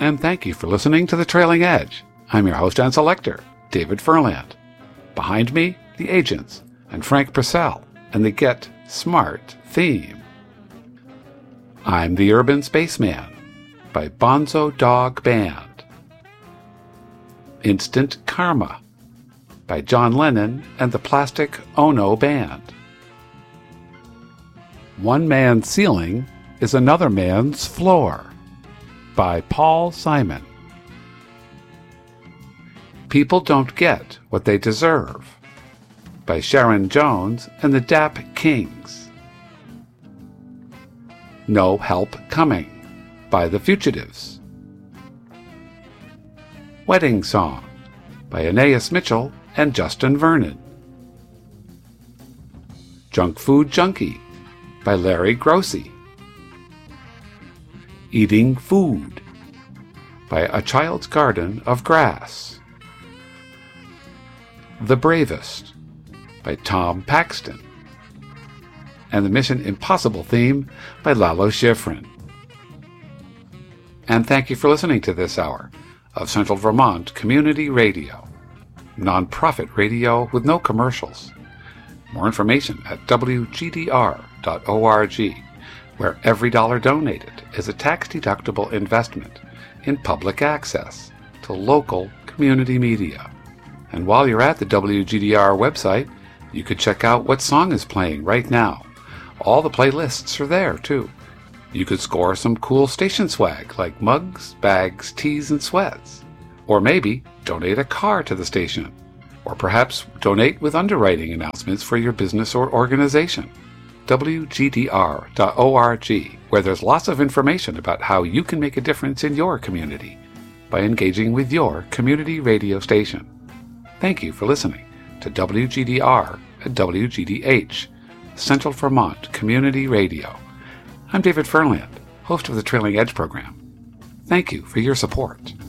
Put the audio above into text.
and thank you for listening to The Trailing Edge. I'm your host and selector, David Furland. Behind me, the Agents, and Frank Purcell, and the Get Smart theme. I'm the Urban Spaceman by Bonzo Dog Band. Instant Karma by John Lennon and the Plastic Ono Band. One Man's Ceiling is Another Man's Floor by Paul Simon. People Don't Get What They Deserve by Sharon Jones and the Dap Kings. No Help Coming by The Fugitives. Wedding Song by Anais Mitchell and Justin Vernon. Junk Food Junkie by Larry Grossi. Eating Food by A Child's Garden of Grass. The Bravest by Tom Paxton. And the Mission Impossible theme by Lalo Schifrin. And thank you for listening to this hour of Central Vermont Community Radio, non-profit radio with no commercials. More information at wgdr.org, where every dollar donated is a tax-deductible investment in public access to local community media. And while you're at the WGDR website, you could check out what song is playing right now. All the playlists are there, too. You could score some cool station swag like mugs, bags, tees, and sweats. Or maybe donate a car to the station. Or perhaps donate with underwriting announcements for your business or organization. WGDR.org, where there's lots of information about how you can make a difference in your community by engaging with your community radio station. Thank you for listening to WGDR and WGDH, Central Vermont Community Radio. I'm David Furland, host of the Trailing Edge program. Thank you for your support.